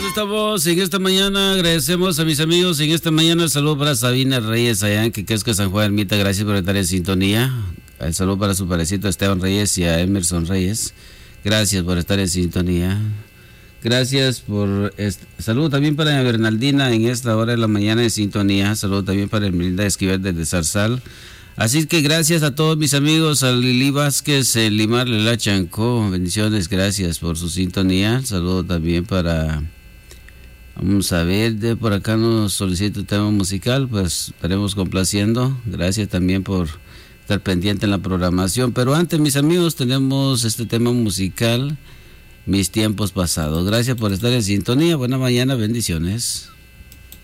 Estamos en esta mañana, agradecemos a mis amigos en esta mañana. El saludo para Sabina Reyes allá en Quiquesca, San Juan Ermita, gracias por estar en sintonía. El saludo para su parecito Esteban Reyes y a Emerson Reyes, gracias por estar en sintonía. Gracias por... Saludo también para Bernaldina en esta hora de la mañana en sintonía. Saludo también para Ermelinda Esquivel desde Zarzal. Así que gracias a todos mis amigos, a Lili Vázquez, Limar Lela Chancó, bendiciones, gracias por su sintonía. Saludo también para... Vamos a ver, por acá nos solicita un tema musical, pues estaremos complaciendo. Gracias también por estar pendiente en la programación. Pero antes, mis amigos, tenemos este tema musical, Mis Tiempos Pasados. Gracias por estar en sintonía. Buena mañana, bendiciones.